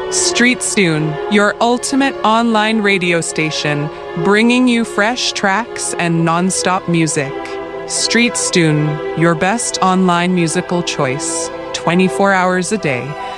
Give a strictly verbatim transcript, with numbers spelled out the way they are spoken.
StreetStune, your ultimate online radio station, bringing you fresh tracks and non-stop music. StreetStune, your best online musical choice, twenty-four hours a day,